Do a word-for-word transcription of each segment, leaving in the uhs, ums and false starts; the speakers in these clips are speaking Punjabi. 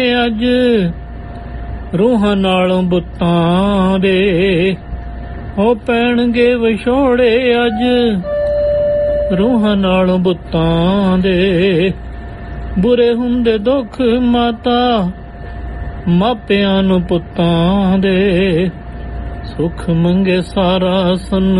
ਅੱਜ ਰੂਹਾਂ ਨਾਲੋਂ ਬੁੱਤਾਂ ਦੇ ਹੋ ਪੈਣਗੇ ਵਿਛੋੜੇ। ਅੱਜ ਰੂਹਾਂ ਨਾਲੋਂ ਬੁੱਤਾਂ ਦੇ ਬੁਰੇ ਹੁੰਦੇ ਦੁੱਖ ਮਾਤਾ ਮਾਪਿਆਂ ਨੂੰ ਪੁੱਤਾਂ ਦੇ। ਸੁੱਖ ਮੰਗੇ ਸਾਰਾ ਸਨ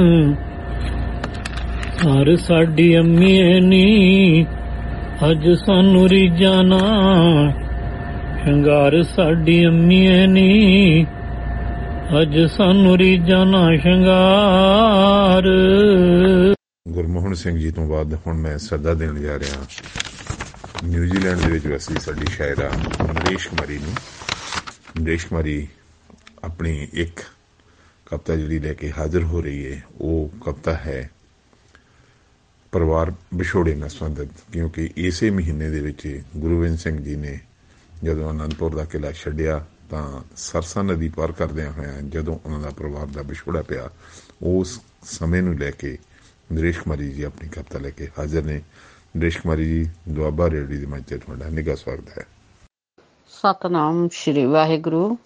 ਹਰ ਸਾਡੀ ਅੰਮੀਏ ਨੀ। ਅੱਜ ਸਾਨੂੰ ਰੀਝਾਂ ਨਾ ਸ਼ਿੰਗਾਰ ਸਾਡੀ ਅੰਮੀਏ ਨੀ। ਅੱਜ ਸਾਨੂੰ ਰੀਝਾਂ ਨਾ ਸ਼ਿੰਗਾਰ। ਗੁਰਮੋਹਨ ਸਿੰਘ ਜੀ ਤੋਂ ਬਾਅਦ ਹੁਣ ਮੈਂ ਸੱਦਾ ਦੇਣ ਜਾ ਰਿਹਾ ਨਿਊਜ਼ੀਲੈਂਡ ਦੇ ਵਿੱਚ ਵਸੀ ਸਾਡੀ ਸ਼ਾਇਰਾ ਨਰੇਸ਼ ਕੁਮਾਰੀ ਨੂੰ। ਨਰੇਸ਼ ਕੁਮਾਰੀ ਆਪਣੀ ਇੱਕ ਕਵਿਤਾ ਜਿਹੜੀ ਲੈ ਕੇ ਹਾਜ਼ਰ ਹੋ ਰਹੀ ਹੈ, ਉਹ ਕਵਿਤਾ ਹੈ ਪਰਿਵਾਰ ਵਿਛੋੜੇ ਨਾਲ ਸੰਬੰਧਿਤ। ਕਿਉਂਕਿ ਇਸੇ ਮਹੀਨੇ ਦੇ ਵਿੱਚ ਗੁਰੂ ਗੋਬਿੰਦ ਸਿੰਘ ਜੀ ਨੇ ਜਦੋਂ ਅਨੰਦਪੁਰ ਦਾ ਕਿਲ੍ਹਾ ਛੱਡਿਆ ਤਾਂ ਸਰਸਾ ਨਦੀ ਪਾਰ ਕਰਦਿਆਂ ਹੋਇਆਂ ਜਦੋਂ ਉਹਨਾਂ ਦਾ ਪਰਿਵਾਰ ਦਾ ਵਿਛੋੜਾ ਪਿਆ, ਉਸ ਸਮੇਂ ਨੂੰ ਲੈ ਕੇ ਨਰੇਸ਼ ਕੁਮਾਰੀ ਜੀ ਆਪਣੀ ਕਵਿਤਾ ਲੈ ਕੇ ਹਾਜ਼ਰ ਨੇ। ਨਰੇਸ਼ ਕੁਮਾਰੀ ਜੀ, ਦੁਆਬਾ ਰੇਡੀਓ ਦੀ ਮੰਚ ਤੇ ਤੁਹਾਡਾ ਨਿੱਘਾ ਸਵਾਗਤ ਹੈ। ਸਤਨਾਮ ਸ਼੍ਰੀ ਵਾਹਿਗੁਰੂ।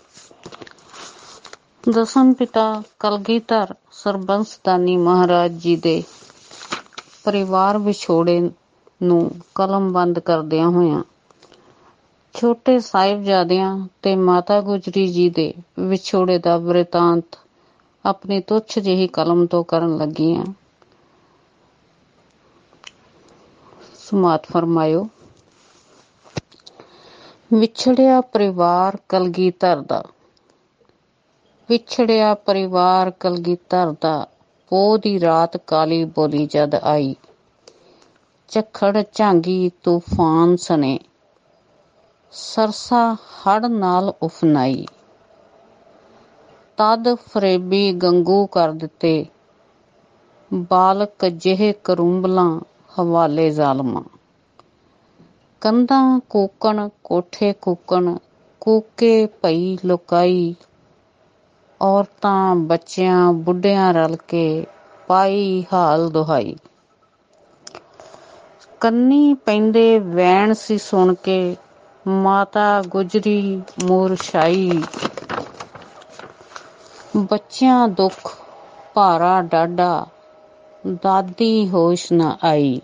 ਦਸਮ ਪਿਤਾ ਕਲਗੀਧਰ ਸਰਬੰਸਦਾਨੀ ਮਹਾਰਾਜ ਜੀ ਦੇ ਪਰਿਵਾਰ ਵਿਛੋੜੇ ਨੂੰ ਕਲਮਬੰਦ ਕਰਦਿਆਂ ਹੋਇਆਂ ਛੋਟੇ ਸਾਹਿਬਜ਼ਾਦਿਆਂ ਤੇ ਮਾਤਾ ਗੁਜਰੀ ਜੀ ਦੇ ਵਿਛੋੜੇ ਦਾ ਬਿਰਤਾਂਤ ਆਪਣੀ ਤੁੱਛ ਜਿਹੀ ਕਲਮ ਤੋਂ ਕਰਨ ਲੱਗੀ ਹਾਂ। ਸਮਾਤ ਫਰਮਾਇਓ। ਵਿਛੜਿਆ ਪਰਿਵਾਰ ਕਲਗੀਧਰ ਦਾ, ਵਿਛੜਿਆ ਪਰਿਵਾਰ ਕਲਗੀਧਰ ਦਾ। ਪੋਹ ਦੀ ਰਾਤ ਕਾਲੀ ਬੋਲੀ ਜਦ ਆਈ, ਝੱਖੜ ਝਾਂਗੀ ਤੂਫਾਨ ਸਣੇ ਸਰਸਾ ਹੜ ਨਾਲ ਉਫਨਾਈ। ਤਦ ਫਰੇਬੀ ਗੰਗੂ ਕਰ ਦਿੱਤੇ ਬਾਲਕ ਜਿਹੇ ਕਰੂੰਬਲਾਂ ਹਵਾਲੇ ਜ਼ਾਲਮਾਂ। ਕੰਧਾਂ ਕੂਕਣ ਕੋਠੇ ਕੂਕਣ ਕੂਕੇ ਪਈ ਲੁਕਾਈ। ਔਰਤਾਂ ਬੱਚਿਆਂ ਬੁੱਢਿਆਂ ਰਲ ਕੇ ਪਾਈ ਹਾਲ ਦੁਹਾਈ। ਕੰਨੀ ਪੈਂਦੇ ਵੈਣ ਸੀ ਸੁਣ ਕੇ ਮਾਤਾ ਗੁਜਰੀ ਮੂਰਛਾਈ। ਬੱਚਿਆਂ ਦੁੱਖ ਭਾਰਾ ਡਾਢਾ ਦਾਦੀ ਹੋਸ਼ ਨਾ ਆਈ।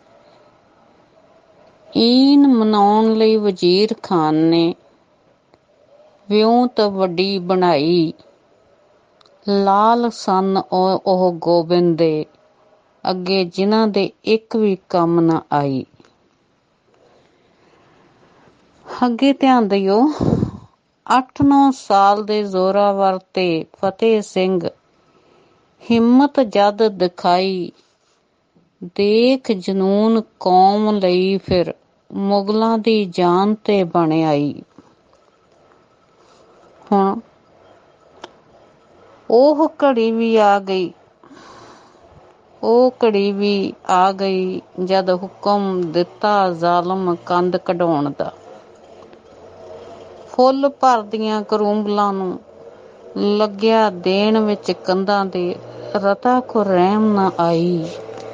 ਈਨ ਮਨਾਉਣ ਲਈ ਵਜ਼ੀਰ ਖਾਨ ਨੇ ਵਿਉਂਤ ਵੱਡੀ ਬਣਾਈ। ਲਾਲ ਸਨ ਉਹ ਉਹ ਗੋਬਿੰਦ ਦੇ ਅੱਗੇ ਜਿਨ੍ਹਾਂ ਦੇ ਇੱਕ ਵੀ ਕੰਮ ਨਾ ਆਈ। ਅੱਗੇ ਧਿਆਨ ਦਿਓ। ਅੱਠ ਨੌ ਸਾਲ ਦੇ ਜ਼ੋਰਾਵਰ ਤੇ ਫਤਿਹ ਸਿੰਘ ਹਿੰਮਤ ਜਦ ਦਿਖਾਈ। ਦੇਖ ਜਨੂਨ ਕੌਮ ਲਈ ਫਿਰ ਮੁਗਲਾਂ ਦੀ ਜਾਨ ਤੇ ਬਣ ਆਈ। ਹੁਣ ਉਹ ਘੜੀ ਵੀ ਆ ਗਈ, ਉਹ ਘੜੀ ਵੀ ਆ ਗਈ ਜਦ ਹੁਕਮ ਦਿੱਤਾ ਜ਼ਾਲਮ ਕੰਧ ਕਢਾਉਣ ਦਾ। ਫੁੱਲ ਭਰਦੀਆਂ ਕਰੂੰਬਲਾਂ ਨੂੰ ਲੱਗਿਆ ਦੇਣ ਵਿੱਚ ਕੰਧਾਂ ਦੇ ਰਤਾ ਕੋ ਰਹਿਮ ਨਾ ਆਈ।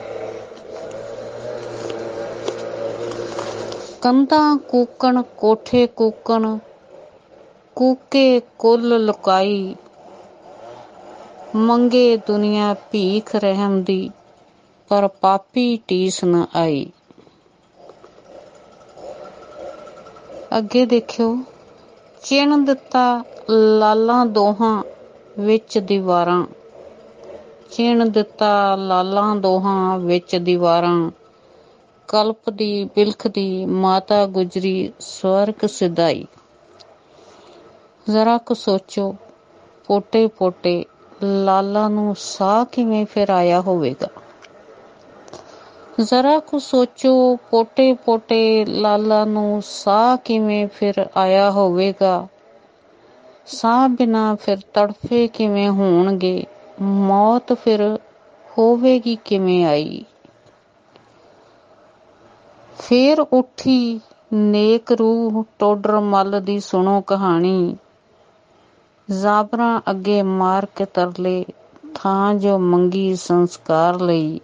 ਕੰਧਾਂ ਕੂਕਣ ਕੋਠੇ ਕੂਕਣ ਕੂਕੇ ਕੁੱਲ ਲੁਕਾਈ। ਮੰਗੇ ਦੁਨੀਆ ਭੀਖ ਰਹਿਮ ਦੀ ਪਰ ਪਾਪੀ ਟੀਸ ਨਾ ਆਈ। ਅੱਗੇ ਦੇਖਿਓ। ਚਿਣ ਦਿੱਤਾ ਲਾਲਾਂ ਦੋਹਾਂ ਵਿੱਚ ਦੀਵਾਰਾਂ, ਚਿਣ ਦਿੱਤਾ ਲਾਲਾਂ ਦੋਹਾਂ ਵਿੱਚ ਦੀਵਾਰਾਂ। ਕਲਪਦੀ ਬਿਲਖਦੀ ਮਾਤਾ ਗੁਜਰੀ ਸਵਰਗ ਸਿਧਾਈ। ਜ਼ਰਾ ਕੁ ਸੋਚੋ, ਪੋਟੇ ਪੋਟੇ ਲਾਲਾਂ ਨੂੰ ਸਾਹ ਕਿਵੇਂ ਫਿਰ ਆਇਆ ਹੋਵੇਗਾ। ਜ਼ਰਾ ਕੁ ਸੋਚੋ, ਪੋਟੇ ਪੋਟੇ ਲਾਲਾਂ ਨੂੰ ਸਾਹ ਕਿਵੇਂ ਫਿਰ ਆਇਆ ਹੋਵੇਗਾ। ਸਾਹ ਬਿਨਾਂ ਫਿਰ ਤੜਫੇ ਕਿਵੇਂ ਹੋਣਗੇ। ਮੌਤ ਫਿਰ ਹੋਵੇਗੀ ਕਿਵੇਂ ਆਈ। ਫੇਰ ਉੱਠੀ ਨੇਕ ਰੂਹ ਟੋਡਰ ਮੱਲ ਦੀ ਸੁਣੋ ਕਹਾਣੀ। ਜ਼ਾਬਰਾਂ ਅੱਗੇ ਮਾਰ ਕੇ ਤਰਲੇ ਥਾਂ ਜੋ ਮੰਗੀ ਸੰਸਕਾਰ ਲਈ।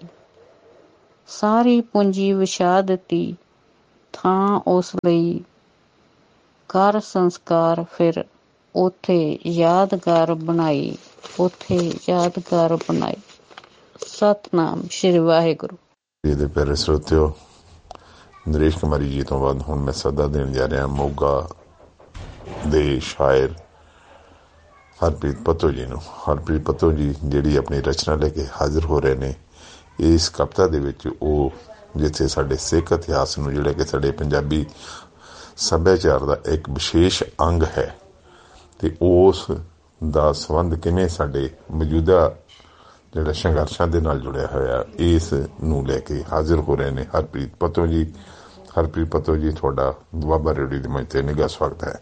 ਸਾਰੀ ਪੂੰਜੀ ਵਿਛਾ ਦਿੱਤੀ ਥਾਂ ਉਸ ਲਈ ਕਰ ਸੰਸਕਾਰ ਫਿਰ ਉੱਥੇ ਯਾਦਗਾਰ ਬਣਾਈ, ਉੱਥੇ ਯਾਦਗਾਰ ਬਣਾਈ। ਸਤਨਾਮ ਸ਼੍ਰੀ ਵਾਹਿਗੁਰੂ ਜੀ ਦੇ ਪਿਆਰੇ ਸਰੋਤਿਓ, ਨਰੇਸ਼ ਕੁਮਾਰੀ ਜੀ ਤੋਂ ਬਾਅਦ ਹੁਣ ਮੈਂ ਸੱਦਾ ਦੇਣ ਜਾ ਰਿਹਾ ਮੋਗਾ ਦੇ ਸ਼ਾਇਰ ਹਰਪ੍ਰੀਤ ਪੱਤੋ ਜੀ ਨੂੰ। ਹਰਪ੍ਰੀਤ ਪੱਤੋ ਜੀ ਜਿਹੜੀ ਆਪਣੀ ਰਚਨਾ ਲੈ ਕੇ ਹਾਜ਼ਰ ਹੋ ਰਹੇ ਨੇ ਇਸ ਕਵਿਤਾ ਦੇ ਵਿੱਚ, ਉਹ ਜਿੱਥੇ ਸਾਡੇ ਸਿੱਖ ਇਤਿਹਾਸ ਨੂੰ, ਜਿਹੜਾ ਕਿ ਸਾਡੇ ਪੰਜਾਬੀ ਸੱਭਿਆਚਾਰ ਦਾ ਇੱਕ ਵਿਸ਼ੇਸ਼ ਅੰਗ ਹੈ, ਤੇ ਉਸ ਦਾ ਸੰਬੰਧ ਕਿਵੇਂ ਸਾਡੇ ਮੌਜੂਦਾ ਜਿਹੜਾ ਸੰਘਰਸ਼ਾਂ ਦੇ ਨਾਲ ਜੁੜਿਆ ਹੋਇਆ, ਇਸ ਨੂੰ ਲੈ ਕੇ ਹਾਜ਼ਰ ਹੋ ਰਹੇ ਨੇ ਹਰਪ੍ਰੀਤ ਪੱਤੋ ਜੀ। ਹਰਪ੍ਰੀਤ ਪੱਤੋ ਜੀ, ਤੁਹਾਡਾ ਦੁਆਬਾ ਰੇਡੀਓ ਦੇ ਮੰਚ ਤੇ ਨਿੱਘਾ ਸਵਾਗਤ ਹੈ।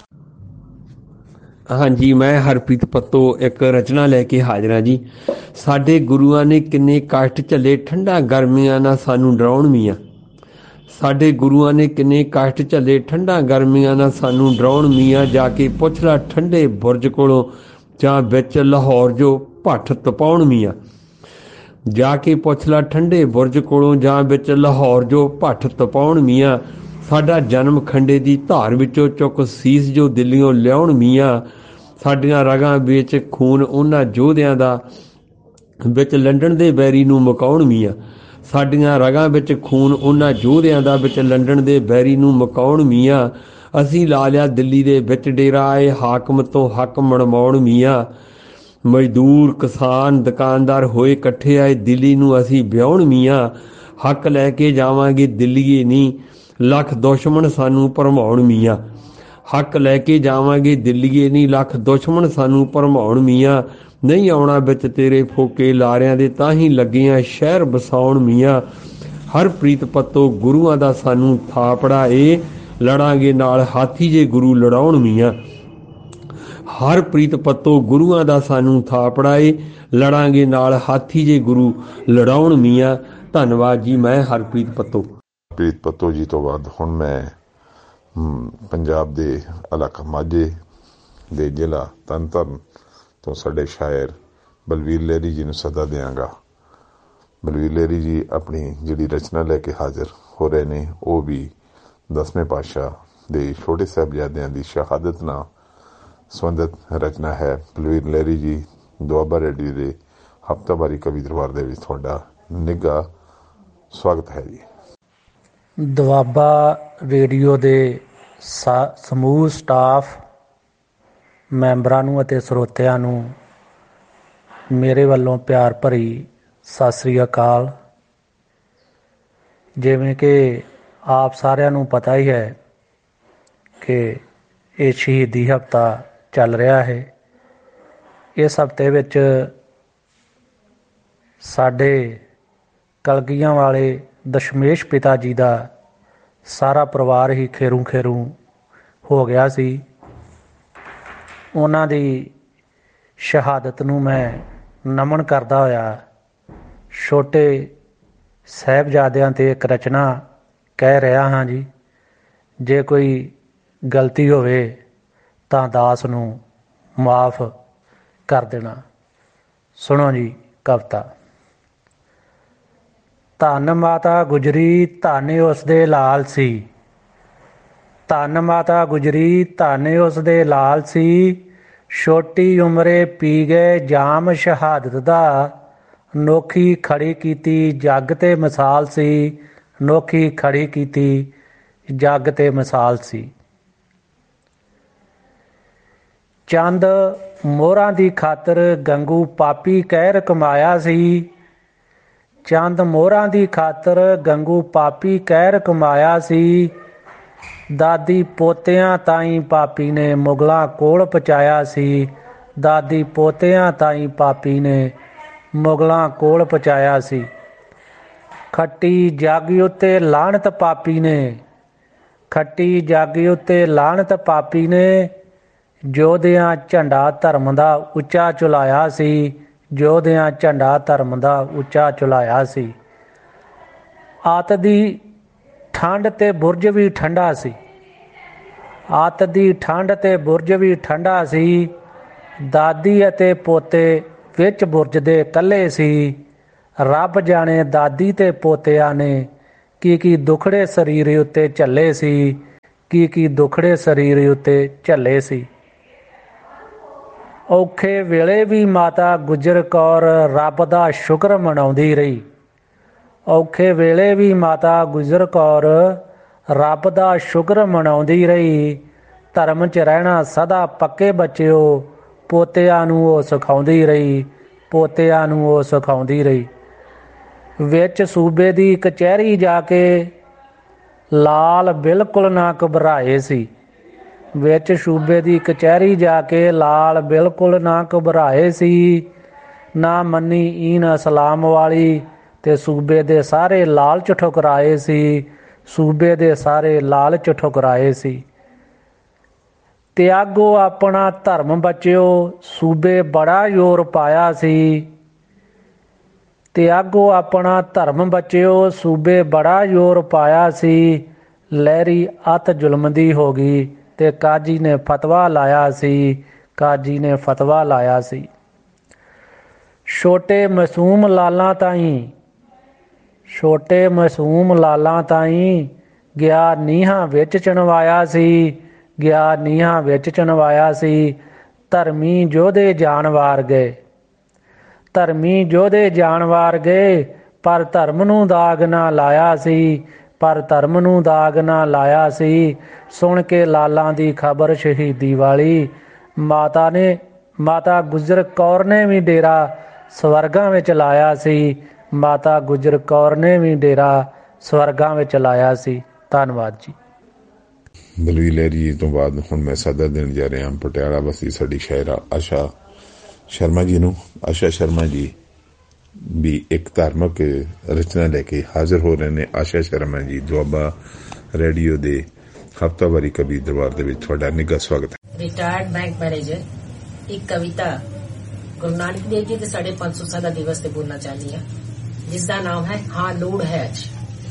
ਹਾਂਜੀ, ਮੈਂ ਹਰਪ੍ਰੀਤ ਪੱਤੋ ਇੱਕ ਰਚਨਾ ਲੈ ਕੇ ਹਾਜ਼ਰ ਹਾਂ ਜੀ। ਸਾਡੇ ਗੁਰੂਆਂ ਨੇ ਕਿੰਨੇ ਕਸ਼ਟ ਝੱਲੇ, ਠੰਡਾ ਗਰਮੀਆਂ ਨਾਲ ਸਾਨੂੰ ਡਰਾਉਣ ਮੀਆਂ। ਸਾਡੇ ਗੁਰੂਆਂ ਨੇ ਕਿੰਨੇ ਕਸ਼ਟ ਝੱਲੇ, ਠੰਡਾ ਗਰਮੀਆਂ ਨਾਲ ਸਾਨੂੰ ਡਰਾਉਣ ਮੀਆਂ। ਜਾ ਕੇ ਪੁੱਛ ਲਾ ਠੰਡੇ ਬੁਰਜ ਕੋਲੋਂ, ਜਾਂ ਵਿੱਚ ਲਾਹੌਰ ਜੋ ਭੱਠ ਤਪਾਉਣ ਮੀਆਂ। ਜਾ ਕੇ ਪੁੱਛ ਲਾ ਠੰਡੇ ਬੁਰਜ ਕੋਲੋਂ, ਜਾਂ ਵਿੱਚ ਲਾਹੌਰ ਜੋ ਭੱਠ ਤਪਾਉਣ ਮੀਆਂ। ਸਾਡਾ ਜਨਮ ਖੰਡੇ ਦੀ ਧਾਰ ਵਿੱਚੋਂ ਚੁੱਕ ਸੀਸ ਜੋ ਦਿੱਲੀਓਂ ਲਿਆਉਣ ਮੀਆਂ। ਸਾਡੀਆਂ ਰਗਾਂ ਵਿੱਚ ਖੂਨ ਉਹਨਾਂ ਯੋਧਿਆਂ ਦਾ, ਵਿੱਚ ਲੰਡਨ ਦੇ ਬੈਰੀ ਨੂੰ ਮੁਕਾਉਣ ਮੀਆਂ। ਸਾਡੀਆਂ ਰਗਾਂ ਵਿੱਚ ਖੂਨ ਉਹਨਾਂ ਯੋਧਿਆਂ ਦਾ, ਵਿੱਚ ਲੰਡਨ ਦੇ ਬੈਰੀ ਨੂੰ ਮੁਕਾਉਣ ਮੀਆਂ। ਅਸੀਂ ਲਾ ਲਿਆ ਦਿੱਲੀ ਦੇ ਵਿੱਚ ਡੇਰਾ, ਆਏ ਹਾਕਮ ਤੋਂ ਹੱਕ ਮਣਵਾਉਣ ਮੀਆਂ। ਮਜ਼ਦੂਰ ਕਿਸਾਨ ਦੁਕਾਨਦਾਰ ਹੋਏ ਇਕੱਠੇ, ਆਏ ਦਿੱਲੀ ਨੂੰ ਅਸੀਂ ਵਿਆਹੁਣ ਮੀਆਂ। ਹੱਕ ਲੈ ਕੇ ਜਾਵਾਂਗੇ ਦਿੱਲੀਏ ਨੀ, ਲੱਖ ਦੁਸ਼ਮਣ ਸਾਨੂੰ ਭਰਮਾਉਣ ਮੀਆਂ। ਹੱਕ ਲੈ ਕੇ ਜਾਵਾਂਗੇ ਦਿੱਲੀਏ ਨੀ, ਲੱਖ ਦੁਸ਼ਮਣ ਸਾਨੂੰ ਭਰਮਾਉਣ ਮੀਆਂ। ਨਹੀਂ ਆਉਣਾ ਵਿੱਚ ਤੇਰੇ ਫੋਕੇ ਲਾਰਿਆਂ ਦੇ, ਤਾਂ ਹੀ ਲੱਗੀਆਂ ਸ਼ਹਿਰ ਵਸਾਉਣ ਮੀਆਂ। ਹਰਪ੍ਰੀਤ ਪੱਤੋ ਗੁਰੂਆਂ ਦਾ ਸਾਨੂੰ ਥਾਪੜਾ ਏ, ਲੜਾਂਗੇ ਨਾਲ ਹਾਥੀ ਜੇ ਗੁਰੂ ਲੜਾਉਣ ਮੀਆਂ। ਹਰਪ੍ਰੀਤ ਪੱਤੋ ਗੁਰੂਆਂ ਦਾ ਸਾਨੂੰ ਥਾਪੜਾ ਏ, ਲੜਾਂਗੇ ਨਾਲ ਹਾਥੀ ਜੇ ਗੁਰੂ ਲੜਾਉਣ ਮੀਆਂ। ਧੰਨਵਾਦ ਜੀ, ਮੈਂ ਹਰਪ੍ਰੀਤ ਪੱਤੋ। ਹਰਪ੍ਰੀਤ ਪੱਤੋ ਜੀ ਤੋਂ ਬਾਅਦ ਹੁਣ ਮੈਂ ਪੰਜਾਬ ਦੇ ਇਲਾਕਾ ਮਾਝੇ ਦੇ ਜ਼ਿਲ੍ਹਾ ਤਰਨਤਾਰਨ ਤੋਂ ਸਾਡੇ ਸ਼ਾਇਰ ਬਲਵੀਰ ਲਹਿਰੀ ਜੀ ਨੂੰ ਸੱਦਾ ਦਿਆਂਗਾ। ਬਲਵੀਰ ਲਹਿਰੀ ਜੀ ਆਪਣੀ ਜਿਹੜੀ ਰਚਨਾ ਲੈ ਕੇ ਹਾਜ਼ਰ ਹੋ ਰਹੇ ਨੇ, ਉਹ ਵੀ ਦਸਵੇਂ ਪਾਤਸ਼ਾਹ ਦੇ ਛੋਟੇ ਸਾਹਿਬਜ਼ਾਦਿਆਂ ਦੀ ਸ਼ਹਾਦਤ ਨਾਲ ਸੰਬੰਧਿਤ ਰਚਨਾ ਹੈ। ਬਲਵੀਰ ਲਹਿਰੀ ਜੀ, ਦੁਆਬਾ ਰੇਡੀਓ ਦੇ ਹਫ਼ਤਾਵਾਰੀ ਕਵੀ ਦਰਬਾਰ ਦੇ ਵਿੱਚ ਤੁਹਾਡਾ ਨਿੱਘਾ ਸਵਾਗਤ ਹੈ ਜੀ। ਦੁਆਬਾ ਰੇਡੀਓ ਦੇ ਸਾ ਸਮੂਹ ਸਟਾਫ ਮੈਂਬਰਾਂ ਨੂੰ ਅਤੇ ਸਰੋਤਿਆਂ ਨੂੰ ਮੇਰੇ ਵੱਲੋਂ ਪਿਆਰ ਭਰੀ ਸਤਿ ਸ੍ਰੀ ਅਕਾਲ। ਜਿਵੇਂ ਕਿ ਆਪ ਸਾਰਿਆਂ ਨੂੰ ਪਤਾ ਹੀ ਹੈ ਕਿ ਇਹ ਸ਼ਹੀਦੀ ਹਫ਼ਤਾ ਚੱਲ ਰਿਹਾ ਹੈ। ਇਸ ਹਫ਼ਤੇ ਵਿੱਚ ਸਾਡੇ ਕਲਗੀਆਂ ਵਾਲੇ ਦਸ਼ਮੇਸ਼ ਪਿਤਾ ਜੀ ਦਾ ਸਾਰਾ ਪਰਿਵਾਰ ਹੀ ਖੇਰੂ ਖੇਰੂ ਹੋ ਗਿਆ ਸੀ। ਉਹਨਾਂ ਦੀ ਸ਼ਹਾਦਤ ਨੂੰ ਮੈਂ ਨਮਨ ਕਰਦਾ ਹੋਇਆ ਛੋਟੇ ਸਾਹਿਬਜ਼ਾਦਿਆਂ 'ਤੇ ਇੱਕ ਰਚਨਾ ਕਹਿ ਰਿਹਾ ਹਾਂ ਜੀ। ਜੇ ਕੋਈ ਗਲਤੀ ਹੋਵੇ ਤਾਂ ਦਾਸ ਨੂੰ ਮਾਫ ਕਰ ਦੇਣਾ। ਸੁਣੋ ਜੀ ਕਵਿਤਾ। ਧੰਨ ਮਾਤਾ ਗੁਜਰੀ ਧੰਨ ਉਸਦੇ ਲਾਲ ਸੀ, ਧੰਨ ਮਾਤਾ ਗੁਜਰੀ ਧੰਨ ਉਸਦੇ ਲਾਲ ਸੀ। ਛੋਟੀ ਉਮਰੇ ਪੀ ਗਏ ਜਾਮ ਸ਼ਹਾਦਤ ਦਾ, ਨੋਖੀ ਖੜੀ ਕੀਤੀ ਜੱਗ ਤੇ ਮਿਸਾਲ ਸੀ, ਨੋਖੀ ਖੜੀ ਕੀਤੀ ਜੱਗ ਤੇ ਮਿਸਾਲ ਸੀ। ਚੰਦ ਮੋਹਰਾਂ ਦੀ ਖਾਤਰ ਗੰਗੂ ਪਾਪੀ ਕਹਿਰ ਕਮਾਇਆ ਸੀ, ਚੰਦ ਮੋਹਰਾਂ ਦੀ ਖਾਤਰ ਗੰਗੂ ਪਾਪੀ ਕਹਿਰ ਕਮਾਇਆ ਸੀ। ਦਾਦੀ ਪੋਤਿਆਂ ਤਾਈਂ ਪਾਪੀ ਨੇ ਮੁਗਲਾਂ ਕੋਲ ਪਹੁੰਚਾਇਆ ਸੀ, ਦਾਦੀ ਪੋਤਿਆਂ ਤਾਈਂ ਪਾਪੀ ਨੇ ਮੁਗਲਾਂ ਕੋਲ ਪਹੁੰਚਾਇਆ ਸੀ। ਖੱਟੀ ਜੱਗ ਉੱਤੇ ਲਾਹਣਤ ਪਾਪੀ ਨੇ, ਖੱਟੀ ਜੱਗ ਉੱਤੇ ਲਾਹਣਤ ਪਾਪੀ ਨੇ। ਯੋਧਿਆਂ ਝੰਡਾ ਧਰਮ ਦਾ ਉੱਚਾ ਝੁਲਾਇਆ ਸੀ, ਯੋਧਿਆਂ ਝੰਡਾ ਧਰਮ ਦਾ ਉੱਚਾ ਝੁਲਾਇਆ ਸੀ। ਆਤ ਦੀ ਠੰਡ ਤੇ ਬੁਰਜ ਵੀ ਠੰਡਾ ਸੀ, ਆਤ ਦੀ ਠੰਡ ਤੇ ਬੁਰਜ ਵੀ ਠੰਡਾ ਸੀ। ਦਾਦੀ ਅਤੇ ਪੋਤੇ ਵਿੱਚ ਬੁਰਜ ਦੇ ਇਕੱਲੇ ਸੀ, ਰੱਬ ਜਾਣੇ ਦਾਦੀ ਤੇ ਪੋਤਿਆਂ ਨੇ ਕੀ ਕੀ ਦੁਖੜੇ ਸਰੀਰ ਉੱਤੇ ਝੱਲੇ ਸੀ, ਕੀ ਕੀ ਦੁਖੜੇ ਸਰੀਰ ਉੱਤੇ ਝੱਲੇ ਸੀ। ਔਖੇ ਵੇਲੇ ਵੀ ਮਾਤਾ ਗੁਜਰ ਕੌਰ ਰੱਬ ਦਾ ਸ਼ੁਕਰ ਮਨਾਉਂਦੀ ਰਹੀ। ਔਖੇ ਵੇਲੇ ਵੀ ਮਾਤਾ ਗੁਜਰ ਕੌਰ ਰੱਬ ਦਾ ਸ਼ੁਕਰ ਮਨਾਉਂਦੀ ਰਹੀ। ਧਰਮ 'ਚ ਰਹਿਣਾ ਸਦਾ ਪੱਕੇ ਬੱਚਿਓ, ਪੋਤਿਆਂ ਨੂੰ ਉਹ ਸਿਖਾਉਂਦੀ ਰਹੀ, ਪੋਤਿਆਂ ਨੂੰ ਉਹ ਸਿਖਾਉਂਦੀ ਰਹੀ। ਵਿੱਚ ਸੂਬੇ ਦੀ ਕਚਹਿਰੀ ਜਾ ਕੇ ਲਾਲ ਬਿਲਕੁਲ ਨਾ ਘਬਰਾਏ ਸੀ। ਵਿੱਚ ਸੂਬੇ ਦੀ ਕਚਹਿਰੀ ਜਾ ਕੇ ਲਾਲ ਬਿਲਕੁਲ ਨਾ ਘਬਰਾਏ ਸੀ। ਨਾ ਮੰਨੀ ਈਨ ਅਸਲਾਮ ਵਾਲੀ ਤੇ ਸੂਬੇ ਦੇ ਸਾਰੇ ਲਾਲਚ ਠੁਕਰਾਏ ਸੀ। ਸੂਬੇ ਦੇ ਸਾਰੇ ਲਾਲਚ ਠੁਕਰਾਏ ਸੀ। ਤਿਆਗੋ ਆਪਣਾ ਧਰਮ ਬੱਚਿਓ, ਸੂਬੇ ਬੜਾ ਜ਼ੋਰ ਪਾਇਆ ਸੀ। ਤਿਆਗੋ ਆਪਣਾ ਧਰਮ ਬੱਚਿਓ, ਸੂਬੇ ਬੜਾ ਜ਼ੋਰ ਪਾਇਆ ਸੀ। ਲਹਿਰੀ ਅੱਤ ਜ਼ੁਲਮ ਦੀ ਹੋ ਗਈ ਤੇ ਕਾਜੀ ਨੇ ਫਤਵਾ ਲਾਇਆ ਸੀ। ਕਾਜੀ ਨੇ ਫਤਵਾ ਲਾਇਆ ਸੀ। ਛੋਟੇ ਮਾਸੂਮ ਲਾਲਾਂ ਤਾਈਂ, ਛੋਟੇ ਮਾਸੂਮ ਲਾਲਾਂ ਤਾਈਂ ਗਿਆ ਨੀਹਾਂ ਵਿੱਚ ਚਿਣਵਾਇਆ ਸੀ। ਗਿਆ ਨੀਹਾਂ ਵਿੱਚ ਚਿਣਵਾਇਆ ਸੀ। ਧਰਮੀ ਯੋਧੇ ਜਾਨ ਵਾਰ ਗਏ, ਧਰਮੀ ਯੋਧੇ ਜਾਨ ਵਾਰ ਗਏ, ਪਰ ਧਰਮ ਨੂੰ ਦਾਗ ਨਾ ਲਾਇਆ ਸੀ। ਪਰ ਧਰਮ ਨੂੰ ਦਾਗ ਨਾ ਲਾਇਆ ਸੀ। ਸੁਣ ਕੇ ਲਾਲਾਂ ਦੀ ਖਬਰ ਸ਼ਹੀਦੀ ਵਾਲੀ, ਮਾਤਾ ਨੇ ਮਾਤਾ ਗੁਜਰ ਕੌਰ ਨੇ ਵੀ ਡੇਰਾ ਸਵਰਗਾਂ ਵਿੱਚ ਲਾਇਆ ਸੀ। ਮਾਤਾ ਗੁਜਰ ਕੌਰ ਨੇ ਵੀ ਡੇਰਾ ਸਵਰਗਾਂ ਵਿੱਚ ਲਾਇਆ ਸੀ। ਧੰਨਵਾਦ ਜੀ। ਬਲਵੀਰ ਲਹਿਰੀ ਜੀ ਤੋਂ ਬਾਅਦ ਹੁਣ ਮੈਂ ਸੱਦਾ ਦੇਣ ਜਾ ਰਿਹਾ ਪਟਿਆਲਾ ਵਸੀ ਸਾਡੀ ਸ਼ਾਇਰਾ ਆਸ਼ਾ ਸ਼ਰਮਾ ਜੀ ਨੂੰ। ਆਸ਼ਾ ਸ਼ਰਮਾ ਜੀ ਵੀ ਇੱਕ ਧਾਰਮਿਕ ਰਚਨਾ ਲੈ ਕੇ ਹਾਜ਼ਰ ਹੋ ਰਹੇ ਨੇ। ਆਸ਼ਾ ਸ਼ਰਮਾ ਜੀ ਦੁਆਬਾ ਰੇਡੀਓ ਦੇ ਹਫ਼ਤਾਵਾਰੀ ਕਵੀ ਦਰਬਾਰ ਦੇ ਵਿੱਚ ਤੁਹਾਡਾ ਨਿੱਘਾ ਸਵਾਗਤ ਹੈ। ਰਿਟਾਇਰਡ ਬੈਂਕ ਮੈਨੇਜਰ ਇੱਕ ਕਵਿਤਾ ਗੁਰੂ ਨਾਨਕ ਦੇਵ ਜੀ ਦੇ ਸਾਢੇ ਪੰਜ ਸੌ ਸਾਲਾ ਦਿਵਸ ਤੇ ਬੋਲਣਾ ਚਾਹੁੰਦੀ ਹਾਂ, ਜਿਸ ਦਾ ਨਾਮ ਹੈ ਹਾਂ ਲੋੜ ਹੈ ਅੱਜ।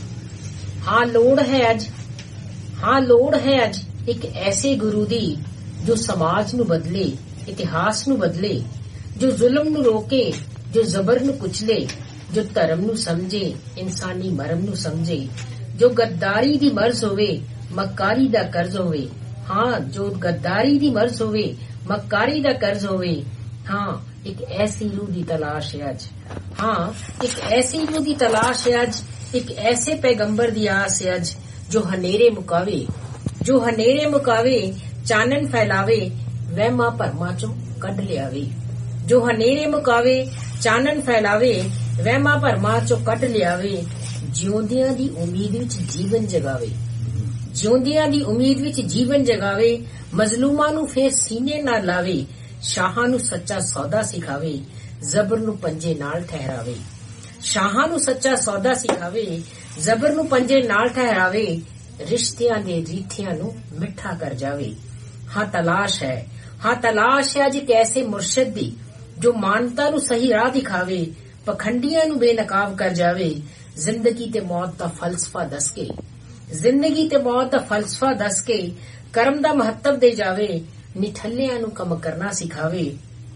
ਹਾਂ ਲੋੜ ਹੈ ਅੱਜ, ਹਾਂ ਲੋੜ ਹੈ ਅੱਜ ਇੱਕ ਐਸੇ ਗੁਰੂ ਦੀ ਜੋ ਸਮਾਜ ਨੂੰ ਬਦਲੇ, ਇਤਿਹਾਸ ਨੂੰ ਬਦਲੇ, ਜੋ ਜ਼ੁਲਮ ਨੂੰ ਰੋਕੇ, ਜੋ ਜ਼ਬਰ ਨੂੰ ਕੁਚਲੇ, ਜੋ ਧਰਮ ਨੂੰ ਸਮਝੇ, ਇਨਸਾਨੀ ਮਰਮ ਨੂੰ ਸਮਝੇ, ਜੋ ਗੱਦਾਰੀ ਦੀ ਮਰਜ਼ ਹੋਵੇ, ਮੱਕਾਰੀ ਦਾ ਕਰਜ਼ ਹੋਵੇ। ਹਾਂ ਜੋ ਗੱਦਾਰੀ ਦੀ ਮਰਜ਼ ਹੋਵੇ, ਮੱਕਾਰੀ ਦਾ ਕਰਜ਼ ਹੋਵੇ। ਹਾਂ ਇੱਕ ਐਸੀ ਰੂਹ ਦੀ ਤਲਾਸ਼ ਹੈ ਅੱਜ। ਹਾਂ ਇੱਕ ਐਸੀ ਰੂਹ ਦੀ ਤਲਾਸ਼ ਹੈ ਅੱਜ। ਇੱਕ ਐਸੇ ਪੈਗੰਬਰ ਦੀ ਆਸ ਹੈ ਅੱਜ, ਜੋ ਹਨੇਰੇ ਮੁਕਾਵੇ, ਜੋ ਹਨੇਰੇ ਮੁਕਾਵੇ, ਚਾਨਣ ਫੈਲਾਵੇ, ਵਹਿਮਾਂ ਭਰਮਾਂ ਚੋਂ ਕੱਢ ਲਿਆਵੇ। ਜੋ ਹਨੇਰੇ ਮੁਕਾਵੇ, ਚਾਨਣ ਫੈਲਾਵੇ, ਵਹਿਮਾਂ ਭਰਮਾਂ ਚੋਂ ਕੱਢ ਲਿਆਵੇ। ਜਿਉਂਦਿਆਂ ਦੀ ਉਮੀਦ ਵਿੱਚ ਜੀਵਨ ਜਗਾਵੇ, ਜਿਉਂਦਿਆਂ ਦੀ ਉਮੀਦ ਵਿੱਚ ਜੀਵਨ ਜਗਾਵੇ। ਮਜ਼ਲੂਮਾਂ ਨੂੰ ਫੇਰ ਸੀਨੇ ਨਾਲ ਲਾਵੇ, ਸ਼ਾਹਾਂ ਨੂੰ ਸੱਚਾ ਸੌਦਾ ਸਿਖਾਵੇ, ਜ਼ਬਰ ਨੂੰ ਪੰਜੇ ਨਾਲ ਠਹਿਰਾਵੇ। ਸ਼ਾਹਾਂ ਨੂੰ ਸੱਚਾ ਸੌਦਾ ਸਿਖਾਵੇ, ਜ਼ਬਰ ਨੂੰ ਪੰਜੇ ਨਾਲ ਠਹਿਰਾਵੇ। ਰਿਸ਼ਤਿਆਂ ਦੇ ਰੀਠਿਆਂ ਨੂੰ ਮਿੱਠਾ ਕਰ ਜਾਵੇ। ਹਾਂ ਤਲਾਸ਼ ਹੈ, ਹਾਂ ਤਲਾਸ਼ ਹੈ ਅੱਜ ਇੱਕ ਐਸੇ ਮੁਰਸ਼ਿਦ ਦੀ, ਜੋ ਮਾਨਤਾ ਨੂੰ ਸਹੀ ਰਾਹ ਦਿਖਾਵੇ, ਪਖੰਡੀਆਂ ਨੂੰ ਬੇਨਕਾਬ ਕਰ ਜਾਵੇ। ਜ਼ਿੰਦਗੀ ਤੇ ਮੌਤ ਦਾ ਫਲਸਫਾ ਦੱਸ ਕੇ, ਜ਼ਿੰਦਗੀ ਤੇ ਮੌਤ ਦਾ ਫਲਸਫਾ ਦੱਸ ਕੇ, ਕਰਮ ਦਾ ਮਹੱਤਵ ਦੇ ਜਾਵੇ। ਨਿਠੱਲਿਆਂ ਨੂੰ ਕੰਮ ਕਰਨਾ ਸਿਖਾਵੇ,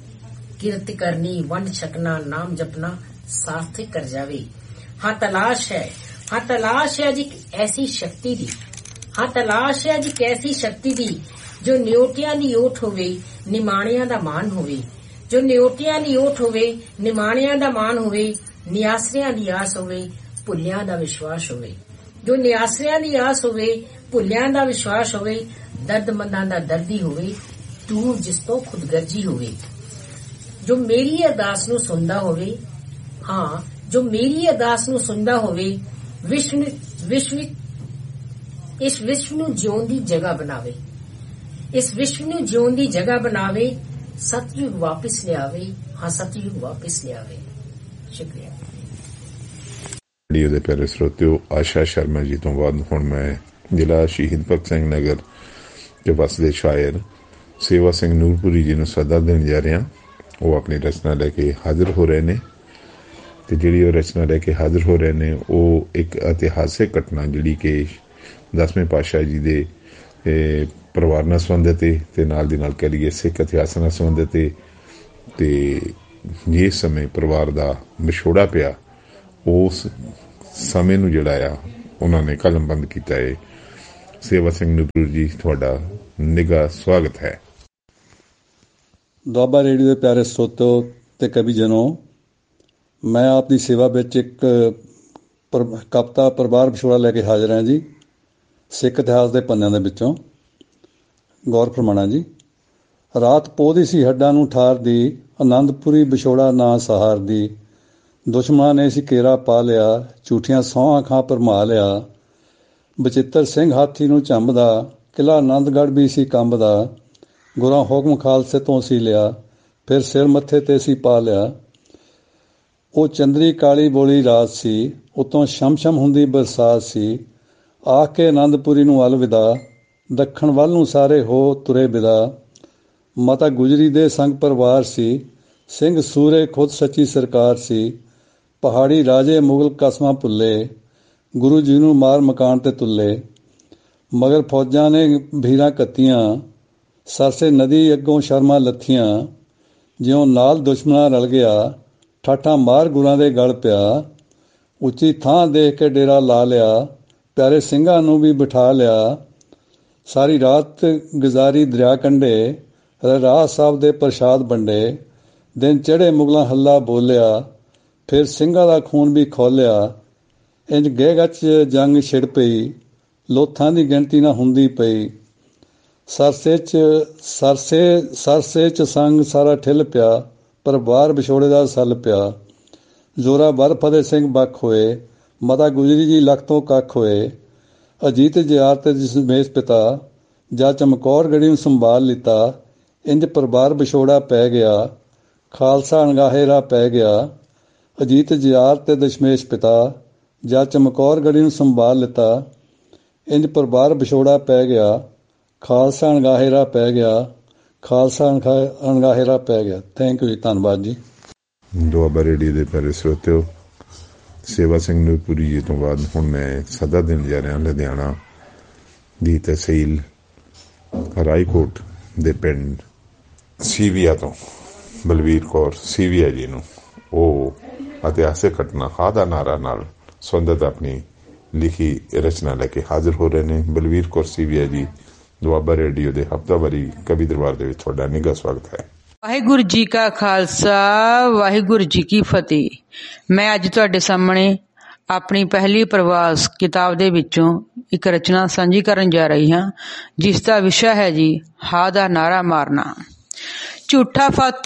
ਕਿਰਤ ਕਰਨੀ, ਵੰਡ ਛਕਣਾ, ਨਾਮ ਜਪਣਾ ਸਾਰਥਕ ਕਰ ਜਾਵੇ। ਹਾਂ ਤਲਾਸ਼ ਹੈ, ਹਾਂ ਤਲਾਸ਼ ਹੈ ਅੱਜ ਇੱਕ ਐਸੀ ਸ਼ਕਤੀ ਦੀ, ਹਾਂ ਤਲਾਸ਼ ਹੈ ਅੱਜ ਇੱਕ ਐਸੀ ਸ਼ਕਤੀ ਦੀ, ਜੋ ਨਿਓਟਿਆਂ ਦੀ ਓਟ ਹੋਵੇ, ਨਿਮਾਣਿਆਂ ਦਾ ਮਾਣ ਹੋਵੇ। ਜੋ ਨਿਓਟਿਆਂ ਦੀ ਓਟ ਹੋਵੇ, ਨਿਮਾਣਿਆਂ ਦਾ ਮਾਣ ਹੋਵੇ। ਨਿਆਸਰਿਆਂ ਦੀ ਆਸ ਹੋਵੇ, ਭੁੱਲਿਆਂ ਦਾ ਵਿਸ਼ਵਾਸ ਹੋਵੇ। ਜੋ ਨਿਆਸਰਿਆਂ ਦੀ ਆਸ ਹੋਵੇ, ਭੁੱਲਿਆਂ ਦਾ ਵਿਸ਼ਵਾਸ ਹੋਵੇ। ਦਰਦਮੰਦਾਂ ਦਾ ਦਰਦੀ ਹੋਵੇ, ਤੂੰ ਜਿਸ ਤੋਂ ਖੁਦਗਰਜੀ ਹੋਵੇ। ਜੋ ਮੇਰੀ ਅਰਦਾਸ ਨੂੰ ਸੁਣਦਾ ਹੋਵੇ, ਹਾਂ ਜੋ ਮੇਰੀ ਅਰਦਾਸ ਨੂੰ ਸੁਣਦਾ ਹੋਵੇ, ਵਿਸ਼ਵ ਵਿਸ਼ਵ ਇਸ ਵਿਸ਼ਵ ਨੂੰ ਜਿਉਣ ਦੀ ਜਗ੍ਹਾ ਬਣਾਵੇ, ਇਸ ਵਿਸ਼ਵ ਨੂੰ ਜਿਉਣ ਦੀ ਜਗ੍ਹਾ ਬਣਾਵੇ। ਸਤਯੁਗ ਵਾਪਿਸ ਲਿਆਵੇ, ਹਾਂ ਸਤਯੁਗ ਵਾਪਿਸ ਲਿਆਵੇ। ਸ਼ੁਕਰੀਆ। ਰੇਡੀਓ ਦੇ ਪਿਆਰੇ ਸਰੋਤਿਓ, ਆਸ਼ਾ ਸ਼ਰਮਾ ਜੀ ਤੋਂ ਬਾਅਦ ਹੁਣ ਮੈਂ ਜ਼ਿਲ੍ਹਾ ਸ਼ਹੀਦ ਭਗਤ ਸਿੰਘ ਨਗਰ ਦੇ ਵਸਦੇ ਸ਼ਾਇਰ ਸੇਵਾ ਸਿੰਘ ਨੂਰਪੁਰੀ ਜੀ ਨੂੰ ਸੱਦਾ ਦੇਣ ਜਾ ਰਿਹਾ। ਉਹ ਆਪਣੀ ਰਚਨਾ ਲੈ ਕੇ ਹਾਜ਼ਰ ਹੋ ਰਹੇ ਨੇ ਤੇ ਜਿਹੜੀ ਉਹ ਰਚਨਾ ਲੈ ਕੇ ਹਾਜ਼ਰ ਹੋ ਰਹੇ ਨੇ ਉਹ ਇੱਕ ਇਤਿਹਾਸਿਕ ਘਟਨਾ ਜਿਹੜੀ ਕਿ ਦਸਵੇਂ ਪਾਤਸ਼ਾਹ ਜੀ ਦੇ ਪਰਿਵਾਰ ਨਾਲ ਸੰਬੰਧਿਤ ਹੈ ਤੇ ਨਾਲ ਦੀ ਨਾਲ ਕਹਿ ਲਈਏ ਸਿੱਖ ਇਤਿਹਾਸ ਨਾਲ ਸੰਬੰਧਿਤ ਹੈ। ਤੇ ਜਿਸ ਸਮੇਂ ਪਰਿਵਾਰ ਦਾ ਵਿਛੋੜਾ ਪਿਆ, ਉਸ ਸਮੇਂ ਨੂੰ ਜਿਹੜਾ ਆ ਉਹਨਾਂ ਨੇ ਕਲਮਬੰਦ ਕੀਤਾ ਹੈ ਸੇਵਾ ਸਿੰਘ ਨੂਪੁਰ ਜੀ, ਤੁਹਾਡਾ ਨਿੱਘਾ ਸਵਾਗਤ ਹੈ। ਦੁਆਬਾ ਰੇਡੀਓ ਦੇ ਪਿਆਰੇ ਸਰੋਤੋ ਤੇ ਕਵੀ ਜਨੋ, ਮੈਂ ਆਪ ਦੀ ਸੇਵਾ ਵਿੱਚ ਇੱਕ ਪਰ ਕਵਿਤਾ ਪਰਿਵਾਰ ਵਿਛੋੜਾ ਲੈ ਕੇ ਹਾਜ਼ਰ ਹਾਂ ਜੀ, ਸਿੱਖ ਇਤਿਹਾਸ ਦੇ ਪੰਨਿਆਂ ਦੇ ਵਿੱਚੋਂ। ਗੌਰ ਫਰਮਾਣਾ ਜੀ। ਰਾਤ ਪੋਹਦੀ ਸੀ ਹੱਡਾਂ ਨੂੰ ਠਾਰਦੀ, ਆਨੰਦਪੁਰੀ ਵਿਛੋੜਾ ਨਾ ਸਹਾਰਦੀ। ਦੁਸ਼ਮਣਾਂ ਨੇ ਸੀ ਘੇਰਾ ਪਾ ਲਿਆ, ਝੂਠੀਆਂ ਸਹੁੰਆਂ ਖਾਂ ਭਰਮਾ ਲਿਆ। ਬਚਿੱਤਰ ਸਿੰਘ ਹਾਥੀ ਨੂੰ ਝੰਬਦਾ, ਕਿਲ੍ਹਾ ਆਨੰਦਗੜ੍ਹ ਵੀ ਸੀ ਕੰਬਦਾ। ਗੁਰਾਂ ਹੁਕਮ ਖਾਲਸੇ ਤੋਂ ਸੀ ਲਿਆ, ਫਿਰ ਸਿਰ ਮੱਥੇ ਤੇ ਸੀ ਪਾ ਲਿਆ। ਉਹ ਚੰਦਰੀ ਕਾਲੀ ਬੋਲੀ ਰਾਤ ਸੀ, ਉਤੋਂ ਸ਼ਮਸ਼ਮ ਹੁੰਦੀ ਬਰਸਾਤ ਸੀ। ਆਖ ਕੇ ਆਨੰਦਪੁਰੀ ਨੂੰ ਅਲਵਿਦਾ, ਦੱਖਣ ਵੱਲ ਨੂੰ ਸਾਰੇ ਹੋ ਤੁਰੇ ਵਿਦਾ। ਮਾਤਾ ਗੁਜਰੀ ਦੇ ਸੰਗ ਪਰਿਵਾਰ ਸੀ, ਸਿੰਘ ਸੂਰੇ ਖੁਦ ਸੱਚੀ ਸਰਕਾਰ ਸੀ। ਪਹਾੜੀ ਰਾਜੇ ਮੁਗਲ ਕਸਮਾਂ ਭੁੱਲੇ, ਗੁਰੂ ਜੀ ਨੂੰ ਮਾਰ ਮਕਾਨ ਤੇ ਤੁੱਲੇ। ਮਗਰ ਫੌਜਾਂ ਨੇ ਭੀਰਾਂ ਕੱਤੀਆਂ, ਸਰਸੇ ਨਦੀ ਅੱਗੋਂ ਸ਼ਰਮਾਂ ਲੱਥੀਆਂ। ਜਿਉਂ ਨਾਲ ਦੁਸ਼ਮਣਾਂ ਰਲ ਗਿਆ, ਠਾਠਾਂ ਮਾਰ ਗੁਰਾਂ ਦੇ ਗਲ ਪਿਆ। ਉੱਚੀ ਥਾਂ ਦੇਖ ਕੇ ਡੇਰਾ ਲਾ ਲਿਆ, ਪਿਆਰੇ ਸਿੰਘਾਂ ਨੂੰ ਵੀ ਬਿਠਾ ਲਿਆ। ਸਾਰੀ ਰਾਤ ਗੁਜ਼ਾਰੀ ਦਰਿਆ ਕੰਢੇ, ਰਾਹ ਸਾਹਿਬ ਦੇ ਪ੍ਰਸ਼ਾਦ ਵੰਡੇ। ਦਿਨ ਚੜ੍ਹੇ ਮੁਗਲਾਂ ਹੱਲਾ ਬੋਲਿਆ, ਫਿਰ ਸਿੰਘਾਂ ਦਾ ਖੂਨ ਵੀ ਖੋਲਿਆ। ਇੰਜ ਗਹਿਗੱਚ ਜੰਗ ਛਿੜ ਪਈ, ਲੋਥਾਂ ਦੀ ਗਿਣਤੀ ਨਾ ਹੁੰਦੀ ਪਈ। ਸਰਸੇ 'ਚ ਸਰਸੇ ਸਰਸੇ 'ਚ ਸੰਗ ਸਾਰਾ ਠਿੱਲ ਪਿਆ, ਪਰ ਬਾਹਰ ਵਿਛੋੜੇ ਦਾ ਸੱਲ ਪਿਆ। ਜ਼ੋਰਾ ਬਰ ਫਤਿਹ ਸਿੰਘ ਬਖ ਹੋਏ, ਮਾਤਾ ਗੁਜਰੀ ਜੀ ਲੱਖ ਤੋਂ ਕੱਖ ਹੋਏ। ਅਜੀਤ ਜਿਆਰ ਤੇ ਦਸ਼ਮੇਸ਼ ਪਿਤਾ, ਜਾ ਚਮਕੌਰ ਗੜੀ ਨੂੰ ਸੰਭਾਲ ਲਿੱਤਾ। ਇੰਜ ਪਰਿਵਾਰ ਵਿਛੋੜਾ ਪੈ ਗਿਆ, ਖਾਲਸਾ ਅਣਗਾਹੇ ਰਾਹ ਪੈ ਗਿਆ। ਅਜੀਤ ਜਿਆਰ ਤੇ ਦਸ਼ਮੇਸ਼ ਪਿਤਾ, ਜਾ ਚਮਕੌਰ ਗੜੀ ਨੂੰ ਸੰਭਾਲ ਲਿੱਤਾ। ਇੰਜ ਪਰਿਵਾਰ ਵਿਛੋੜਾ ਪੈ ਗਿਆ, ਖਾਲਸਾ ਅਣਗਾਹੇ ਰਾਹ ਪੈ ਗਿਆ। ਖਾਲਸਾ ਅਣਗਾਹੇ ਰਾਹ ਪੈ ਗਿਆ। ਥੈਂਕ ਯੂ ਜੀ, ਧੰਨਵਾਦ ਜੀ। ਦੁਆਬਾ ਰੇਡੀਓ ਦੇ ਪਿਆਰੇ ਸਰੋਤਿਓ, ਸੇਵਾ ਸਿੰਘ ਨੂਪੁਰੀ ਜੀ ਤੋਂ ਬਾਅਦ ਹੁਣ ਮੈਂ ਸਦਾ ਦੇਣ ਜਾ ਰਿਹਾ ਲੁਧਿਆਣਾ ਦੀ ਤਹਿਸੀਲ ਰਾਏਕੋਟ ਦੇ ਪਿੰਡ ਸੀਵੀਆ ਤੋਂ ਬਲਵੀਰ ਕੌਰ ਸੀਵੀਆ ਜੀ ਨੂੰ ਉਹ ਇਤਿਹਾਸਿਕ ਘਟਨਾ ਹਾਅ ਦਾ ਨਾਰਾ ਨਾਲ ਸੰਬੰਧਿਤ ਆਪਣੀ ਲਿਖੀ ਰਚਨਾ ਲੈ ਕੇ ਹਾਜ਼ਰ ਹੋ ਰਹੇ ਨੇ। ਬਲਵੀਰ ਕੌਰ ਸੀਵੀਆ ਜੀ, ਦੁਆਬਾ ਰੇਡੀਓ ਦੇ ਹਫ਼ਤਾਵਾਰੀ ਕਵੀ ਦਰਬਾਰ ਦੇ ਵਿੱਚ ਤੁਹਾਡਾ ਨਿੱਘਾ ਸਵਾਗਤ ਹੈ। ਵਾਹਿਗੁਰੂ ਜੀ ਕਾ ਖਾਲਸਾ, ਵਾਹਿਗੁਰੂ ਜੀ ਕੀ ਫਤਿਹ। ਮੈਂ ਅੱਜ ਤੁਹਾਡੇ ਸਾਹਮਣੇ ਆਪਣੀ ਪਹਿਲੀ ਪ੍ਰਵਾਸ ਕਿਤਾਬ ਦੇ ਵਿੱਚੋਂ ਇੱਕ ਰਚਨਾ ਸਾਂਝੀ ਕਰਨ ਜਾ ਰਹੀ ਹਾਂ, ਜਿਸ ਦਾ ਵਿਸ਼ਾ ਹੈ ਜੀ ਹਾਅ ਦਾ ਨਾਰਾ ਮਾਰਨਾ। ਝੂਠਾ ਫਤ